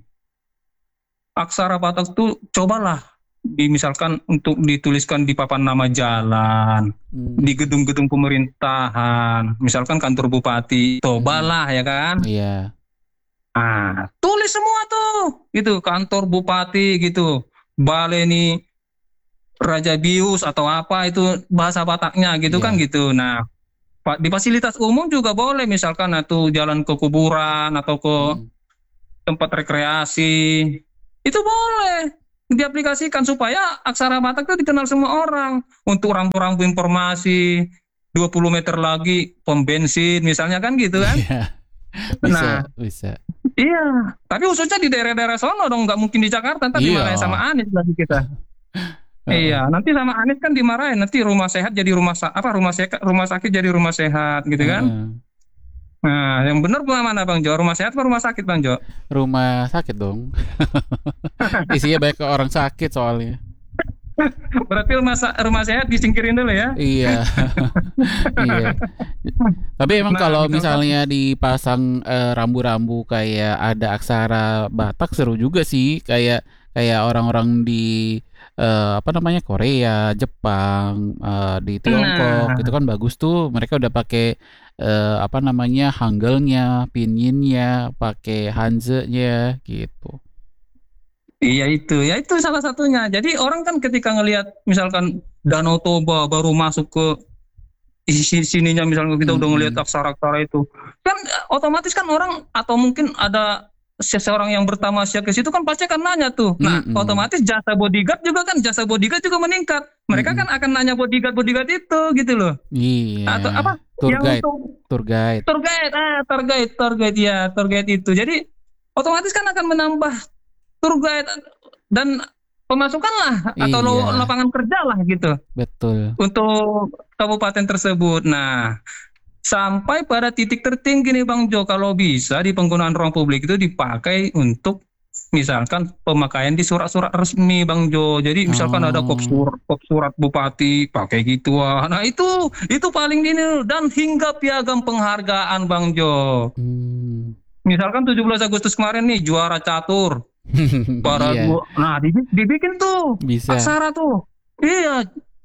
aksara Batak itu cobalah misalkan untuk dituliskan di papan nama jalan, di Mm. gedung-gedung pemerintahan, misalkan kantor bupati, Mm-mm. cobalah ya kan. Iya. Ah, tulis semua tuh, gitu kantor bupati gitu, baleni Raja Bius atau apa itu bahasa Bataknya gitu kan Iya. gitu. Nah, di fasilitas umum juga boleh misalkan atau jalan ke kuburan atau ke Mm-mm. tempat rekreasi. Itu boleh diaplikasikan supaya aksara Batak itu dikenal semua orang. Untuk rambu-rambu informasi dua puluh meter lagi pom bensin misalnya kan gitu kan. Iya. Bisa, Nah, bisa. iya. Tapi khususnya di daerah-daerah sono dong, nggak mungkin di Jakarta, ntar dimarahin sama Iya. Anies lagi kita. Heeh. Iya, nanti sama Anies kan dimarahin, nanti rumah sehat jadi rumah sa- apa rumah sehat, rumah sakit jadi rumah sehat gitu kan. Heeh. Nah, yang benar mana Bang Jo? Rumah sehat atau rumah sakit Bang Jo? Rumah sakit dong. Isinya banyak orang sakit soalnya. Berarti rumah sa- rumah sehat disingkirin dulu ya. Iya. Iya. Tapi emang Nah, kalau misalkan, misalnya dipasang eh, rambu-rambu kayak ada aksara Batak seru juga sih. Kayak kayak orang-orang di eh, apa namanya Korea, Jepang, eh, di Tiongkok itu nah, kan bagus tuh. Mereka udah pakai eh, apa namanya Hanggelnya, Pinyin-nya, pakai Hanze-nya gitu. iya itu, ya itu salah satunya. Jadi orang kan ketika ngelihat misalkan Danau Toba baru masuk ke isi sininya, misalnya kita udah ngelihat Mm-mm. aksara-aksara itu, kan eh, otomatis kan orang atau mungkin ada seseorang yang bertamasya ke situ kan pasti akan nanya tuh. Nah, Mm-mm. otomatis jasa bodyguard juga kan jasa bodyguard juga meningkat. Mereka kan Mm-mm. akan nanya bodyguard bodyguard itu gitu loh. Iya, Atau apa? tour Yang guide, untuk tour guide. tour guide, ah tour guide, tour guide ya, tour guide itu. Jadi otomatis kan akan menambah tour guide dan pemasukan lah atau Iya, lapangan kerja lah gitu betul. untuk kabupaten tersebut. Nah, sampai pada titik tertinggi nih Bang Jo, kalau bisa di penggunaan ruang publik itu dipakai untuk misalkan pemakaian di surat-surat resmi Bang Jo. Jadi misalkan ada kop Oh, surat, kop surat bupati pakai gitu. Nah, itu itu paling ini dan hingga piagam penghargaan Bang Jo. hmm. Misalkan tujuh belas Agustus kemarin nih juara catur para Iya, dua. Nah, dibikin tuh bisa. aksara tuh. Iya,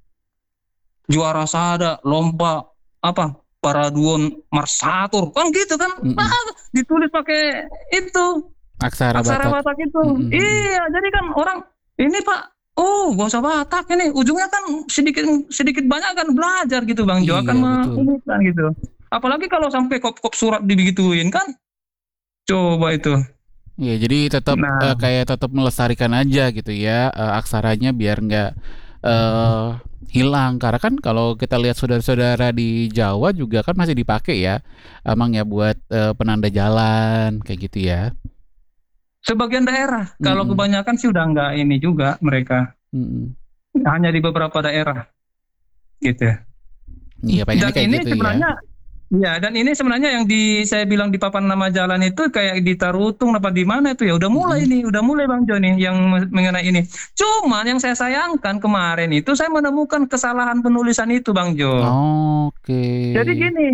juara sada lomba apa paraduan marsatur kan gitu kan, Mm-mm. ah, ditulis pakai itu Aksara aksara Batak. Batak itu. Mm-mm, mm-mm. Iya, jadi kan orang ini Pak, oh bahasa Batak ini ujungnya kan sedikit sedikit banyak kan belajar gitu Bang Jo, akan Iya, betul. menginginkan gitu, apalagi kalau sampai kop-kop surat dibegituin kan, coba itu. Iya, jadi tetap Nah, eh, kayak tetap melestarikan aja gitu ya eh, aksaranya biar nggak eh, hilang. Karena kan kalau kita lihat saudara-saudara di Jawa juga kan masih dipakai ya, emang ya buat eh, penanda jalan kayak gitu ya. sebagian daerah, kalau Mm-mm, kebanyakan sih udah nggak ini juga mereka, mm-mm. hanya di beberapa daerah gitu. Iya, pengennya Dan kayak ini gitu ya. sebenarnya, ya, dan ini sebenarnya yang di saya bilang di papan nama jalan itu kayak di Tarutung apa di mana itu ya udah mulai Mm-mm. nih, udah mulai Bang Joni yang mengenai ini. Cuman yang saya sayangkan kemarin itu saya menemukan kesalahan penulisan itu Bang Jo. Jadi Oke. gini,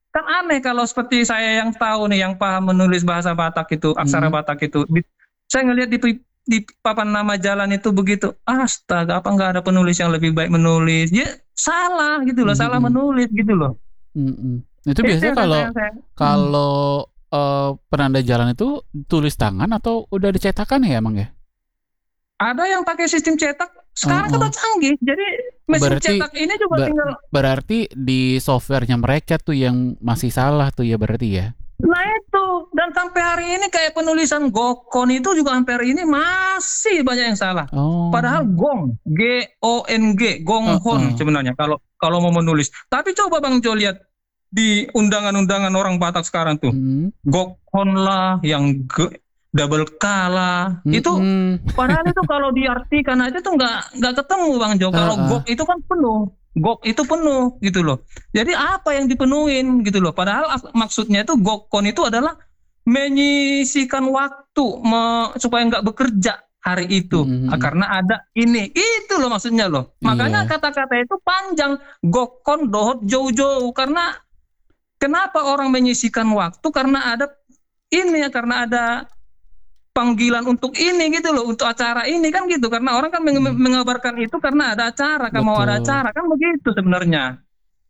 Kan aneh kalau seperti saya yang tahu nih, yang paham menulis bahasa Batak itu, aksara Hmm. Batak itu. Di- saya ngelihat di, pi- di papan nama jalan itu begitu, astaga, apa nggak ada penulis yang lebih baik menulis? Ya salah gitu loh, salah Mm-mm. menulis gitu loh. Mm-mm. Itu Itu biasanya yang saya kalau sayang saya. Hmm. kalau eh, penanda jalan itu tulis tangan atau udah dicetakan ya emang ya? Ada yang pakai sistem cetak, sekarang kan Heeh. udah canggih. Jadi mesin Berarti cetak ini juga ber- tinggal. berarti di softwarenya mereka tuh yang masih salah tuh ya berarti ya. Nah itu, dan sampai hari ini kayak penulisan Gokon itu juga sampai hari ini masih banyak yang salah. Padahal Oh. Gong, G O N G, Gonghon Heeh. sebenarnya kalau kalau mau menulis. Tapi coba Bang Jo lihat di undangan-undangan orang Batak sekarang tuh, Mm. Gokhon lah, yang G, double K lah, itu Mm-mm. padahal itu kalau diartikan aja tuh nggak nggak ketemu Bang Jo. Kalau Heeh. Gok itu kan penuh, Gok itu penuh gitu loh. Jadi apa yang dipenuhin gitu loh. Padahal ak- maksudnya itu Gokon itu adalah menyisikan waktu me- supaya nggak bekerja hari itu. Ah, Mm-mm. karena ada ini itu loh maksudnya loh. Makanya Iya. kata-kata itu panjang, Gokon dohot jauh-jauh. Karena kenapa orang menyisikan waktu? Karena ada ini ya, karena ada panggilan untuk ini gitu loh, untuk acara ini kan gitu. Karena orang kan meng- Mm. mengabarkan itu karena ada acara, kan mau ada Betul. acara kan begitu sebenarnya.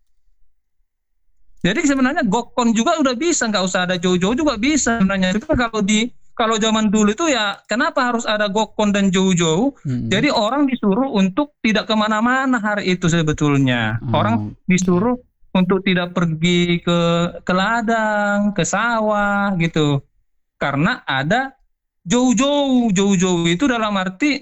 Jadi sebenarnya Gokon juga udah bisa, nggak usah ada jauh-jauh juga bisa sebenarnya. Itu kan kalau di kalau zaman dulu itu ya kenapa harus ada Gokon dan jauh-jauh? Mm-mm. Jadi orang disuruh untuk tidak kemana-mana hari itu sebetulnya. Orang Oke. disuruh untuk tidak pergi ke ke ladang, ke sawah gitu. Karena ada jauh-jauh, jauh-jauh itu dalam arti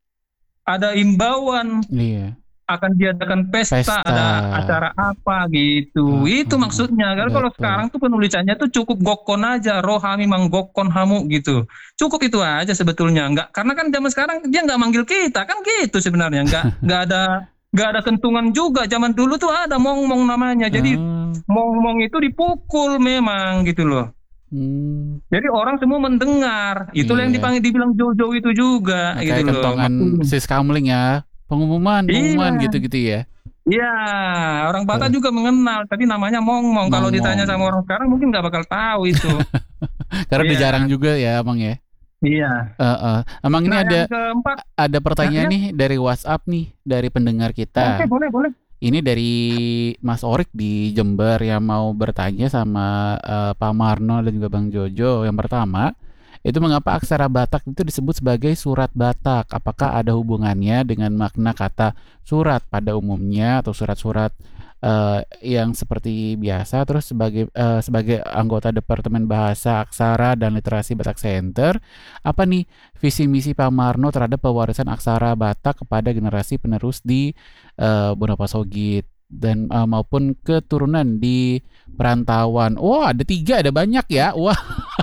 ada imbauan Iya. akan diadakan pesta, Pesta. ada acara apa gitu. Itu Heeh. maksudnya. Karena kalau Betul. sekarang tuh penulisannya tuh cukup Gokon aja, rohami manggokon hamu gitu. Cukup itu aja sebetulnya. Enggak, karena kan zaman sekarang dia nggak manggil kita kan gitu sebenarnya. Nggak nggak ada nggak ada kentungan juga. Zaman dulu tuh ada mong-mong namanya. Jadi Ah. mong-mong itu dipukul memang gitu loh. Hmm. Jadi orang semua mendengar. Itulah yang Iya. dipanggil dibilang jauh-jauh itu juga Nah, gitu kayak loh. kentongan Maksudnya. sis kamling ya. Pengumuman, pengumuman Iya. gitu-gitu ya. Iya, orang Batak Heeh. juga mengenal, tapi namanya mong-mong. Kalau ditanya sama Mong-mong. orang sekarang mungkin nggak bakal tahu itu. Karena udah Iya, jarang juga ya, Bang ya. iya. Heeh. Emang ini Nah, ada yang keempat, ada nah, pertanyaan ya, nih dari WhatsApp nih dari pendengar oke, kita. boleh, boleh. Ini dari Mas Orik di Jember yang mau bertanya sama eh, Pak Marno dan juga Bang Jojo. Yang pertama, itu mengapa aksara Batak itu disebut sebagai surat Batak? Apakah ada hubungannya dengan makna kata surat pada umumnya atau surat-surat eh, yang seperti biasa? Terus sebagai eh, sebagai anggota Departemen Bahasa, Aksara dan Literasi Batak Center, apa nih visi misi Pak Marno terhadap pewarisan aksara Batak kepada generasi penerus di eh, Bonapasogit dan eh, maupun keturunan di perantauan. Wah, ada tiga, ada banyak ya. Wah,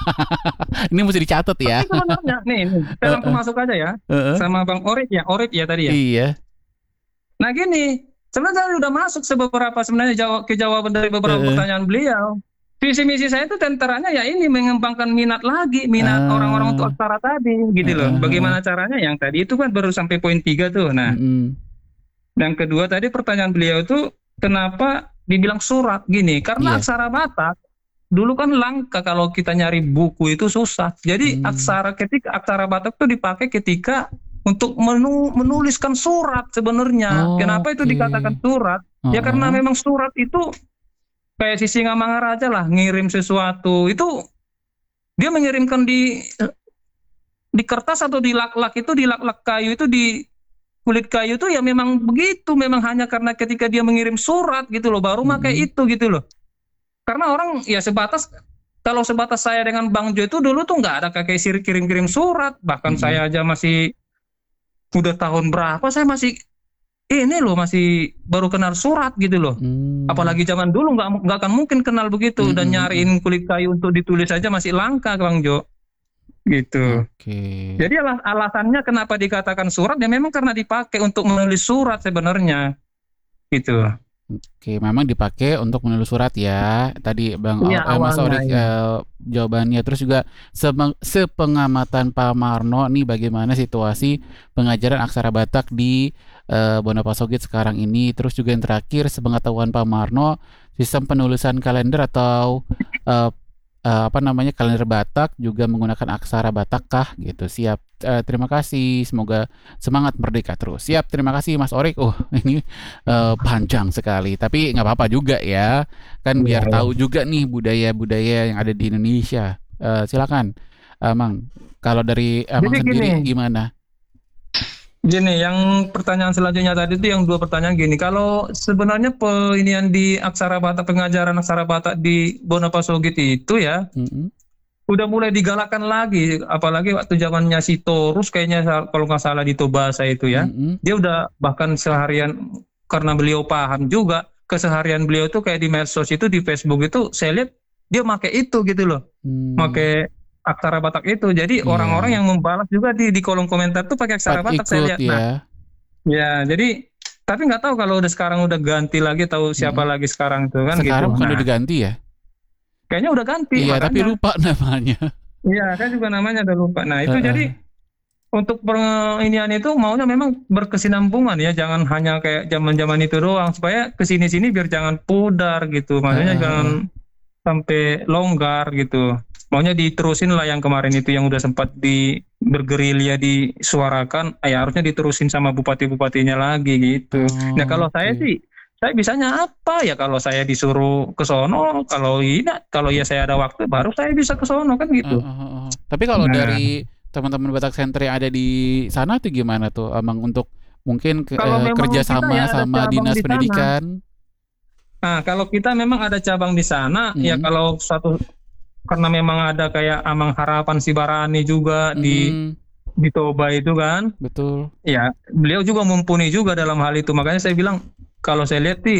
ini mesti dicatat ya. Tapi sebenarnya, nih, nih, saya langsung Heeh, masuk aja ya, heeh. sama Bang Orit ya, Orit ya tadi ya. Iya. Nah gini, sebenarnya udah masuk sebeberapa sebenarnya jawab ke jawaban dari beberapa Heeh. pertanyaan beliau. Visi misi saya itu tentaranya ya ini mengembangkan minat lagi, minat orang-orang untuk Ah, aksara tadi, gitu loh. heeh, heeh. Bagaimana caranya? Yang tadi itu kan baru sampai poin tiga tuh. Nah, Mm-mm. yang kedua tadi pertanyaan beliau itu kenapa dibilang surat gini? Karena Iya. aksara Batak dulu kan langka kalau kita nyari buku itu susah. Jadi Hmm. aksara ketika aksara Batak itu dipakai ketika untuk menu- menuliskan surat sebenarnya. Kenapa itu Oke. dikatakan surat? Ya karena Heeh. memang surat itu kayak si Singamangaraja lah ngirim sesuatu itu dia mengirimkan di di kertas atau di lak-lak itu di lak-lak kayu itu di kulit kayu itu ya memang begitu, memang hanya karena ketika dia mengirim surat gitu loh baru pakai Mm-mm. itu gitu loh. Karena orang ya sebatas kalau sebatas saya dengan Bang Jo itu dulu tuh nggak ada kayak sir kirim-kirim surat, bahkan Mm-mm. saya aja masih udah tahun berapa saya masih ini loh masih baru kenal surat gitu loh. Hmm. Apalagi zaman dulu nggak nggak akan mungkin kenal begitu dan Mm-mm. nyariin kulit kayu untuk ditulis aja masih langka Bang Jo. Gitu. Oke. Jadi alas- alasannya kenapa dikatakan surat ya memang karena dipakai untuk menulis surat sebenarnya. Gitu. Oke, memang dipakai untuk menulis surat ya. Tadi Bang Iya O- eh, Mas awalnya Orik ya. eh, jawabannya. Terus juga seme- sepengamatan Pak Marno nih bagaimana situasi pengajaran aksara Batak di eh, Bonapasogit sekarang ini. Terus juga yang terakhir, sepengetahuan Pak Marno, sistem penulisan kalender atau eh, eh, apa namanya kalender Batak juga menggunakan aksara Batak kah gitu. Siap. Eh, terima kasih. Semoga semangat merdeka terus. Siap. Terima kasih Mas Orik. Oh ini eh, panjang sekali. Tapi nggak apa-apa juga ya. Kan Iya, biar iya. tahu juga nih budaya-budaya yang ada di Indonesia. Eh, silakan, Amang. Kalau dari Amang Jadi gini, sendiri gimana? gini, yang pertanyaan selanjutnya tadi itu yang dua pertanyaan gini. Kalau sebenarnya peinian di aksara Batak, pengajaran aksara Batak di Bonapasogit itu ya Mm-mm. udah mulai digalakan lagi, apalagi waktu zamannya si Torus kayaknya sa- kalau nggak salah di Tobasa itu ya. Mm-mm. Dia udah bahkan seharian karena beliau paham juga keseharian beliau itu kayak di medsos itu di Facebook itu saya lihat dia make itu gitu loh. Hmm, Pakai aksara Batak itu. Jadi orang-orang iya. yang membalas juga di di kolom komentar tuh pakai Pat aksara Batak saya ikut lihat. Nah, ya. ya jadi tapi nggak tahu kalau udah sekarang udah ganti lagi tahu siapa Mm-mm. lagi sekarang itu kan gitu. Sekarang bukan udah Nah, diganti ya? kayaknya udah ganti Iya, tapi makanya. lupa namanya. Iya, saya juga namanya udah lupa. Nah, itu Heeh. jadi untuk perinian itu maunya memang berkesinambungan ya, jangan hanya kayak zaman-zaman itu doang supaya kesini-sini biar jangan pudar gitu. Maksudnya Heeh, jangan heeh. sampai longgar gitu. Maunya diterusin lah yang kemarin itu yang udah sempat di bergerilya disuarakan, eh, ya harusnya diterusin sama bupati-bupatinya lagi gitu. Nah, kalau saya Oke. sih saya bisanya apa ya kalau saya disuruh ke sono, kalau tidak, kalau ya saya ada waktu baru saya bisa ke sono kan Heeh, gitu. heeh. Tapi kalau Nah, dari teman-teman Batak Center yang ada di sana tuh gimana tuh, Amang, untuk mungkin ke- kalau eh, memang kita kerjasama ya ada sama cabang dinas di sana. pendidikan? Nah, kalau kita memang ada cabang di sana, ya Mm-mm. kalau suatu karena memang ada kayak Amang Harapan Sibarani juga di Mm-mm. di Toba itu kan, Betul. ya beliau juga mumpuni juga dalam hal itu. Makanya saya bilang kalau saya lihat sih